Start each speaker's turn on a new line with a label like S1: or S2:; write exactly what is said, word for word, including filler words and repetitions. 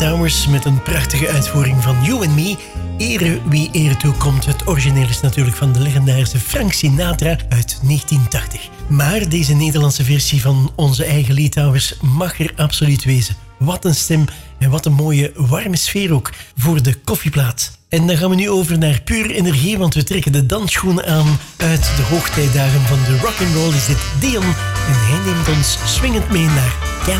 S1: Towers met een prachtige uitvoering van You and Me. Ere wie ere toekomt. Het origineel is natuurlijk van de legendarische Frank Sinatra uit negentien tachtig. Maar deze Nederlandse versie van onze eigen Lee Towers mag er absoluut wezen. Wat een stem en wat een mooie warme sfeer ook voor de koffieplaat. En dan gaan we nu over naar pure energie, want we trekken de dansschoenen aan. Uit de hoogtijdagen van de rock'n'roll is dit Dion en hij neemt ons swingend mee naar